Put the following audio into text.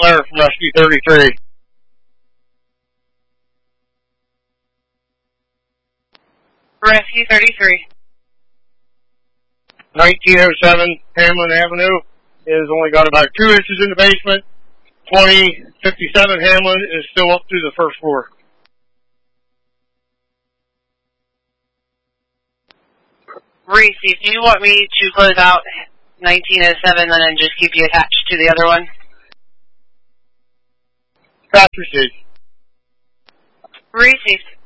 fire from Rescue 33. Rescue 33. 1907 Hamlin Avenue is only got about 2 inches in the basement. 2057 Hamlin is still up through the first floor. Reese, do you want me to close out 1907 and then just keep you attached to the other one? Fast received. Received.